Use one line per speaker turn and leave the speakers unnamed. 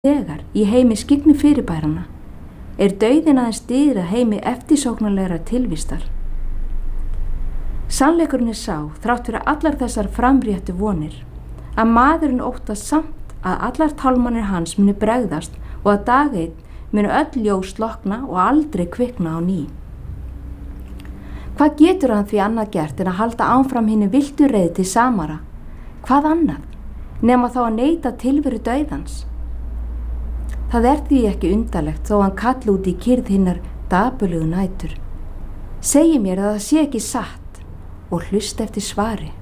Þegar í heimi skyggni fyrirbærana dauðinn aðeins dyr að heimi eftirsóknarlegra tilvistar. Sannleikurinn sá, þrátt fyrir allar þessar framréttu vonir, að maðurinn óttast samt að allar tálmanir hans muni bregðast og að dag einn muni öll ljós slokkna og aldrei kvikna á ný. Hvað getur hann því annað gert en að halda áfram hinni villtu reið til Samara? Hvað annað, nema þá að neita tilveru dauðans? Það því ekki undarlegt þó hann kalli út í kyrrð hinnar dapurlegu nætur. Segi mér að það sé ekki satt og hlusta eftir svari.